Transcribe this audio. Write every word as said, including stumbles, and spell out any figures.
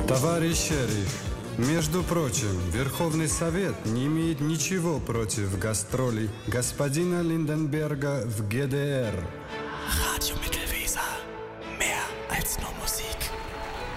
Товарищ шериф, между прочим, Верховный Совет не имеет ничего против гастролей господина Линденберга в ГДР. Radio Mittelweser.